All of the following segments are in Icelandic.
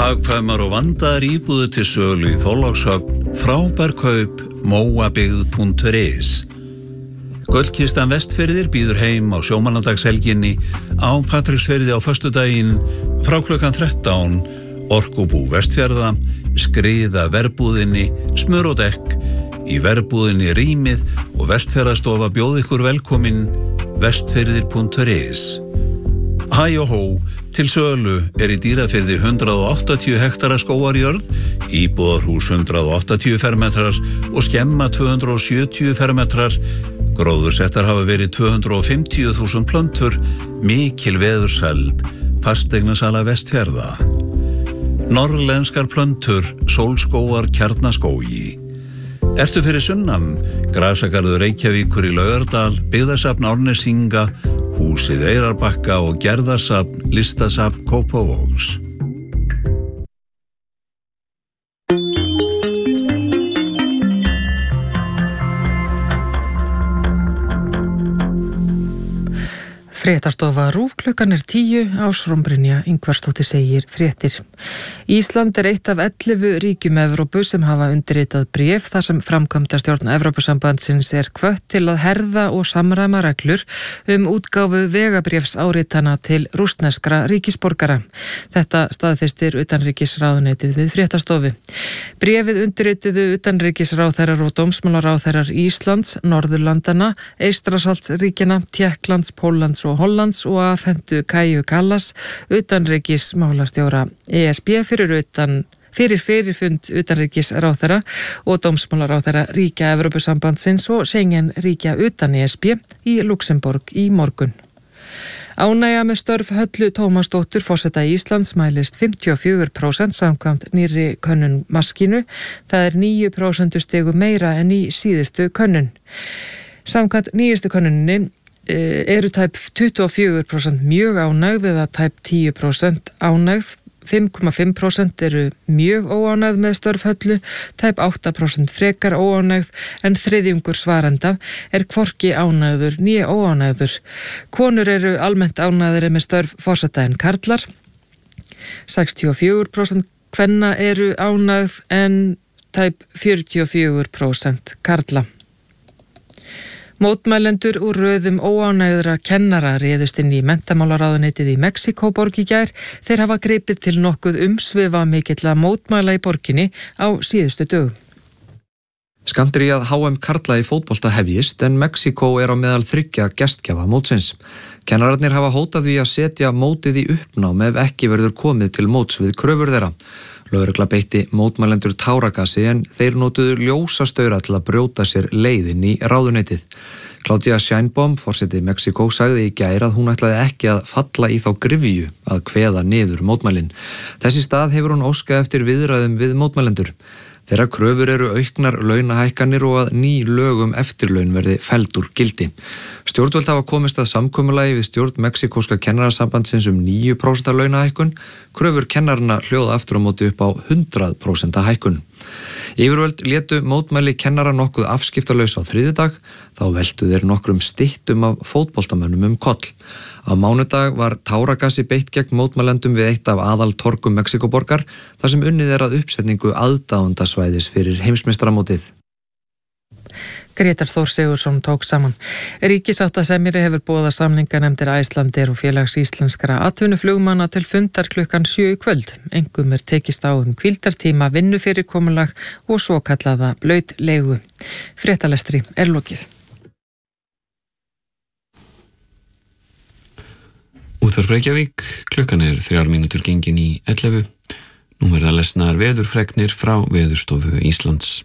Hagkvæmar og vandaðar íbúðir til sölu í Þorlákshöfn, frábær kaup, móabyggð.is. Gullkistan Vestfirðir býður heim á sjómannadagshelginni á Patreksfirði á föstudaginn frá klukkan 13, Orkubú Vestfjarða, Skriða verbúðinni, Smör og dekk, í verbúðinni Rýmið og Vestfjarðastofa bjóð ykkur velkomin, vestfirðir.is. Hæ og hó, til sölu í Dýrafirði 180 hektara skógarjörð, íbúðarhús 180 fermetrar og skemma 270 fermetrar. Gróðursettar hafa verið 250.000 plöntur, mikil veðursæld, fasteignasala Vestfjarða. Norrlenskar plöntur, sólskógar Kjarnaskógi. Ertu fyrir sunnan? Grasagarður Reykjavíkur í Laugardal, byggðasafn Árnesinga, húsið Eyrarbakka og gerðarsafn, listasafn Kópavogs. Fréttastofa RÚV, klukkan 10, Ásrún Brynja Ingvarsdóttir segir fréttir. Ísland eitt af 11 ríkjum Evrópu sem hafa undirritað bréf þar sem framkvæmdastjórn Evrópusambandsins hvött til að herða og samræma reglur útgáfu vegabréfs áritana til rússneskra ríkisborgara. Þetta staðfestir utanríkisráðuneytið við fréttastofu. Bréfið undirrituðu utanríkisráðherrar og dómsmálaráðherrar Íslands, Norðurlandana, Eystrasaltsríkjana, Tékklands, Póllands og Hollands og afhentu Kaju Kallas, utanríkismálastjóra ESB fyrir fyrirfund utanríkisráðherra og dómsmálaráðherra ríkja Evrópusambandsins og Schengen ríkja utan ESB í Luxemborg í morgun. Ánægja með störf Höllu Tómasdóttur forseta Íslands mælist 54% samkvæmt nýrri könnun Maskínu. Það 9% stigum meira en í síðustu könnun. Samkvæmt nýjustu könnuninni eru tæp 24% mjög ánægð eða tæp 10% ánægð, 5,5% eru mjög óánægð með störf Höllu, tæp 8% frekar óánægð en þriðjungur svarenda hvorki ánægður né óánægður. Konur eru almennt ánægðari með störf forseta en karlar, 64% kvenna eru ánægð en tæp 44% karla. Mótmælendur úr röðum óánægðra kennara réðust inn í menntamálaráðuneytið í Mexíkóborg í gær. Þeir hafa gripið til nokkuð umsvifamikilla mótmæla í borginni á síðustu dögum. Skammt í að HM karla í fótbolta hefjist en Mexíkó á meðal 3 gestgjafa mótsins. Kennararnir hafa hótað því að setja mótið í uppnám ef ekki verður komið til móts við kröfur þeirra. Lögregla beitti mótmælendur táragasi en þeir notuðu ljósastaura til að brjóta sér leiðin í ráðuneytið. Claudia Sheinbaum, forseti Mexíkó, sagði í gær að hún ætlaði ekki að falla í þá gryfju að kveða niður mótmælin. Þess í stað hefur hún óskað eftir viðræðum við mótmælendur. Þeirra kröfur eru auknar launahækkanir og að ný lög eftirlaun verði felld úr gildi. Stjórnvöld hafa komist að samkomulagi við stjórn Mexíkóska kennarasambandsins 9% launahækkun. Kröfur kennarana hljóða aftur á móti upp á 100% hækkun. Yfirvöld létu mótmæli kennara nokkuð afskiptalaus á þriðjudag, þá veltu þeir nokkrum styttum af fótboltamönnum koll. Á mánudag var táragasi beitt gegn mótmælendum við eitt af aðaltorgum Mexíkóborgar, þar sem unnið að uppsetningu aðdáendasvæðis fyrir heimsmeistaramótið. Grétar Þór Sigurðsson tók saman. Ríkissáttasemjari hefur boðað samninganefndir Icelandair og félags íslenskra atvinnuflugmanna til fundar klukkan 7 í kvöld. Engum tekist á hvíldartíma, vinnufyrirkomulag og svokallaða blautleigu. Fréttalestri lokið. Útvarp Reykjavík, klukkan 3 mínútur gengin í 11. Nú verða lesnar veðurfregnir frá Veðurstofu Íslands.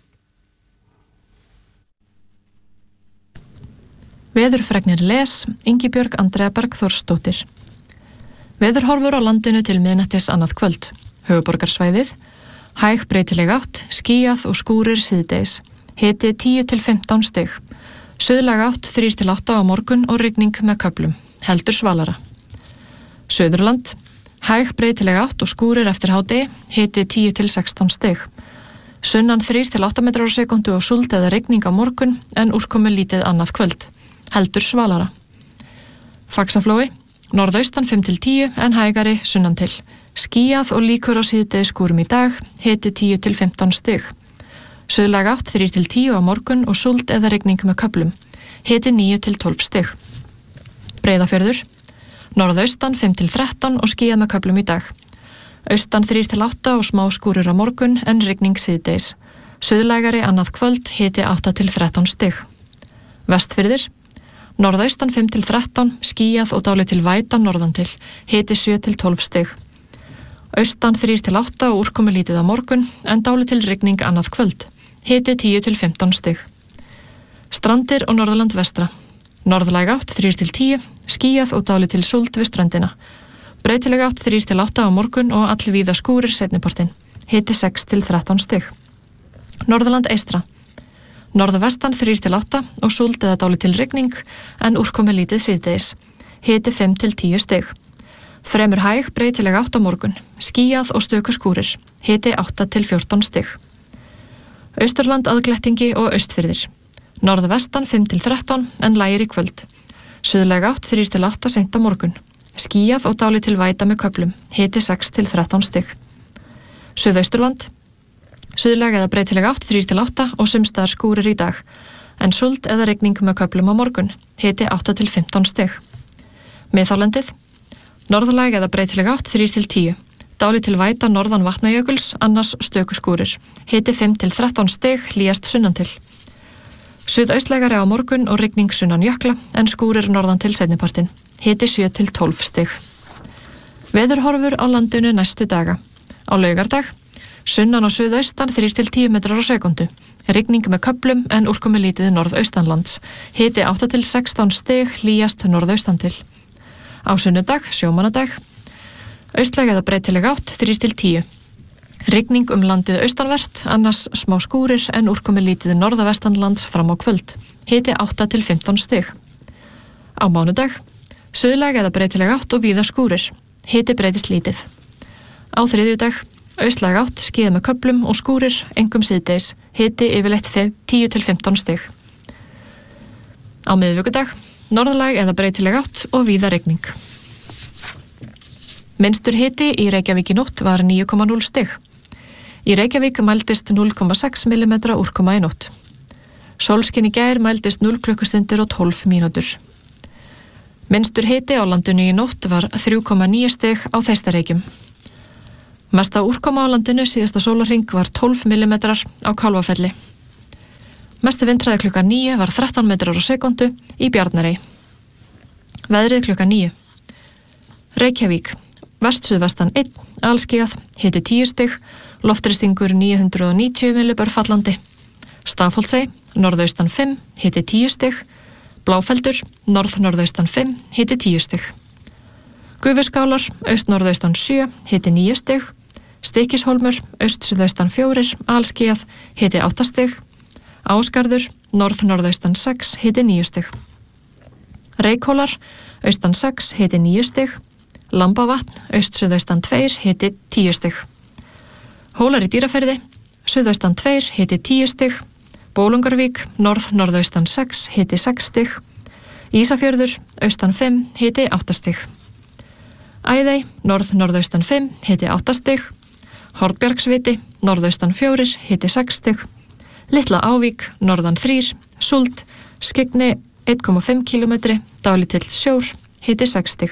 Veðurfregnir Ingibjörg Andrea Bergþórsdóttir. Veðurhorfur á landinu til miðnættis annað kvöld. Höfuðborgarsvæðið, hæg breytileg átt, skýjað og skúrir síðdegis. Hiti 10-15 stig. Suðlæg átt 3-8 á morgun og rigning með köflum. Heldur svalara. Suðurland, hæg breytileg átt og skúrir eftir hádegi. Hiti 10-16 stig. Sunnan 3-8 metrar á sekundu og súld eða rigning á morgun en úrkomu lítið annað kvöld. Heldur svalara. Faxaflói, norðaustan 5-10 en hægari sunnan til. Skýjað og líkur á síðdegisskúrum í dag, hiti 10 til 15 stig. Suðlæg átt 3 til 10 á morgun og súld eða rigning með köflum, hiti 9 til 12 stig. Breiðafjörður, norðaustan 5 til 13 og skýjað með köflum í dag. Austan 3 til 8 og smá skúrir á morgun en rigning síðdegis. Suðlægari annað kvöld, hiti 8 til 13 stig. Vestfirðir, norðaustan 5 til 13, skýjað og dálítil væta norðan til, hiti 7 til 12 stig. Austan 3 til 8 og úrkomulítið á morgun en dálítil rigning annað kvöld, hiti 10 til 15 stig. Strandir og Norðurland vestra. Norðlæg átt 3 til 10, skýjað og dálítil súld við ströndina. Breytileg átt 3 til 8 á morgun og allvíða skúrir seinnipartinn, hiti 6 til 13 stig. Norðurland eystra. Norðvestan 3 til 8 og súld eða dálítil rigning en úrkomulítið síðdegis, hiti 5 til 10 stig. Fremur hæg breytileg átt á morgun, skýjað og stöku skúrir, hiti 8 til 14 stig. Austurland aðglettingi og austfirðir. Norðvestan 5 til 13 en lægir í kvöld. Suðlæg átt 3 til 8 seint á morgun. Skýjað og dálítil væta með köflum, hiti 6 til 13 stig. Suðausturland. Suðlæg eða breytileg átt 3 til 8 og sumstaðar skúrir í dag, en súld eða rigning með köflum á morgun, hiti 8 til 15 stig. Miðhálendið. Norðlæg eða breytileg átt 3 til 10. Dálítil væta norðan Vatnajökuls, annars stöku skúrir. Hiti 5 til 13 stig, hlýjast sunnan til. Suðaustlægari á morgun og rigning sunnan jökla, en skúrir norðan til seinnipartinn. Hiti 7 til 12 stig. Veðurhorfur á landinu næstu daga. Á laugardag, sunnan og suðaustan 3 til 10 metrar á sekundu. Rigning með köflum en úrkomulítið norðaustanlands. Hiti 8 til 16 stig, hlýjast norðaustan til. Á sunnudag, sjómannadag, austlæg eða breytileg átt 3 til 10. Rigning landið austanvert, annars smá skúrir en úrkomulítið norðavestanlands fram á kvöld. Hiti 8 til 15 stig. Á mánudag, suðlæg eða breytileg átt og víða skúrir. Hiti breytist lítið. Á þriðjudag, austlæg átt, skýjað með köflum og skúrir, engum síðdegis. Hiti yfirleitt 10 til 15 stig. Á miðvikudag, norðlæg eða breytileg átt og víða rigning. Minnstur hiti í Reykjavík í nótt var 9,0 stig. Í Reykjavík mældist 0,6 mm úrkoma í nótt. Sólskin í gær mældist 0 klukkustundir og 12 mínútur. Minnstur hiti á landinu í nótt var 3,9 stig á Þeistareykjum. Mesta úrkoma á landinu síðasta sólarhring var 12 mm á Kálfafelli. Mestu vindhraði klukkan 9 var 13 metrar á sekundu í Bjarnarey. Veðrið klukkan 9. Reykjavík, vest-suðvestan 1, alskýjað, hiti 10 stig, loftþrýstingur 990 millibör fallandi. Stafholtsey, norðaustan 5, hiti 10 stig, Bláfeldur, norð-norðaustan 5, hiti 10 stig. Gufuskálar, aust-norðaustan 7, hiti 9 stig, Stykkishólmur, aust-suðaustan 4, alskýjað, hiti 8 stig, Ásgarður, norð-norðaustan 6, hiti 9 stig. Reykhólar, austan 6, hiti 9 stig, Lambavatn, aust-suðaustan 2, hiti 10 stig. Hólar í Dýrafirði, suðaustan 2, hiti 10 stig, Bólungarvík, norð-norðaustan 6, hiti 6 stig, Ísafjörður, austan 5, hiti 8 stig. Æðey, norð-norðaustan 5, hiti 8 stig, Hornbjargsviti, norðaustan 4, hiti 6 stig, Litla Ávík, norðan 3, Súld, Skyggni 1,5 km, dálítill sjór, hiti 6 stig.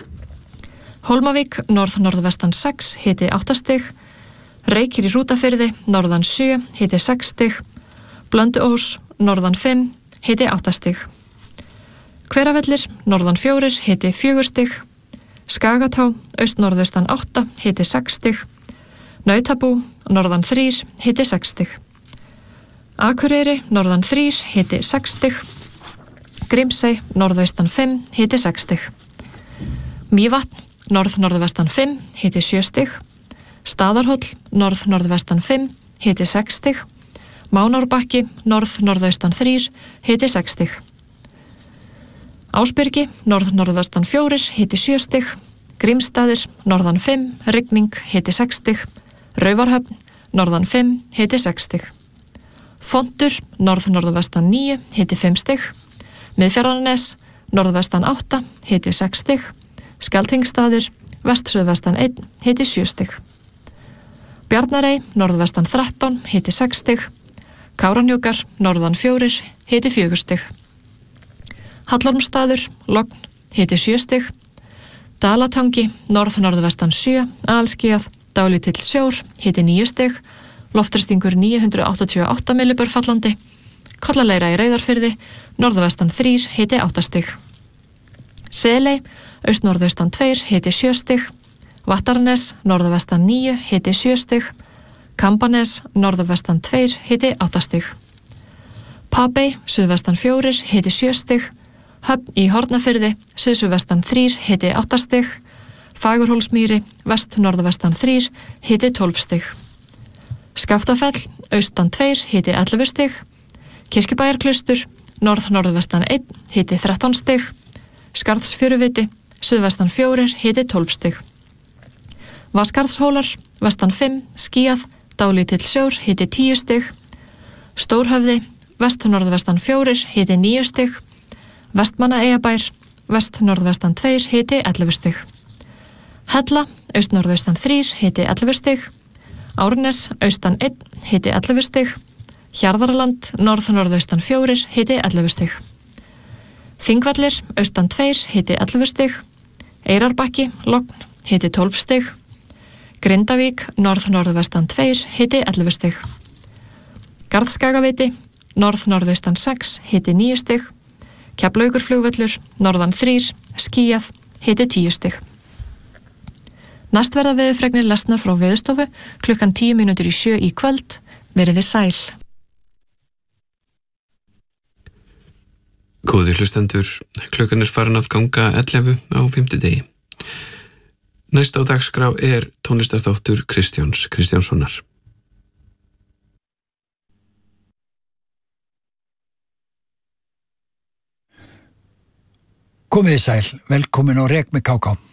Hólmavík, norð-norðvestan 6, hiti 8 stig, Reykir í Hrútafirði, norðan 7, hiti 6 stig, Blönduós, norðan 5, hiti 8 stig. Hveravellir, norðan 4, hiti 4 stig, Skagatá, aust-norðaustan 8, hiti 6 stig, Nautabú, norðan 3, hiti 6 stig. Akureyri, norðan 3, hiti 6 stig, Grímsey, norðaustan 5, hiti 6 stig. Mývatn, norð-norðvestan 5, hiti 7 stig, Staðarhóll, norð-norðvestan 5, hiti 6 stig, Mánárbakki, norð-norðaustan 3, hiti 6 stig. Ásbyrgi, norð-norðvestan 4, hiti 7 stig, Grímsstaðir, norðan 5, rigning, hiti 6 stig, Raufarhöfn, norðan 5, hiti 6 stig. Fontur, norð-norðvestan 9, hiti 5 stig, Miðfjarðarnes, norðvestan 8, hiti 6 stig, Skeltingsstaðir, vest-suðvestan 1, hiti 7 stig. Bjarnarey, norðvestan 13, hiti 6 stig. Kárahnjúkar, norðan 4, hiti 4 stig. Hallormsstaður, logn, hiti 7 stig. Dalatangi, norð-norðvestan 7, alskýjað, dálítill sjór, hiti 9 stig. Loftþrýstingur 988 millibör fallandi. Kollaleira í Reyðarfirði, norðvestan 3, hiti 8 stig. Seley, austnorðaustan 2, hiti 7 stig. Vattarnes, norðvestan 9, hiti 7 stig. Kambanes, norðvestan 2, hiti 8 stig. Papey, suðvestan 4, hiti 7 stig. Höfn í Hornafirði, suðsuvestan 3, hiti 8 stig. Fagurhólsmýri, vest-norðvestan 3, hiti 12 stig. Skaftafell, austan 2, hiti 11 stig. Kirkjubæjarklaustur, norð-norðvestan 1, hiti 13 stig. Skarðsfjöruviti, suðvestan 4, hiti 12 stig. Vaskarðshólar, vestan 5, skýjað, dálítill sjór, hiti 10 stig. Stórhöfði, vest-norðvestan 4, hiti 9 stig. Vestmannaeyjabær, vest-norðvestan 2, hiti 11 stig. Hella, austnorðaustan 3, hiti 11 stig. Árnes, austan 1, hiti 11 stig. Hjarðarland, norð-norðaustan 4, hiti 11 stig. Þingvellir, austan 2, hiti 11 stig. Eyrarbakki, logn, hiti 12 stig. Grindavík, norð-norðvestan 2, hiti 11 stig. Garðskagaviti, norð-norðaustan 6, hiti 9 stig. Keflavíkurflugvöllur, norðan 3, skýjað, hiti 10 stig. Næst verða veðurfregnir lesnar frá Veðurstofu klukkan 6:10 í kvöld. Veriði sæl. Góðir hlustendur, klukkan farin að ganga 11 á fimmtudegi. Næst á dagskrá tónlistarþáttur Kristjáns Kristjánssonar. Komið sæl, velkomin á Rek með KK.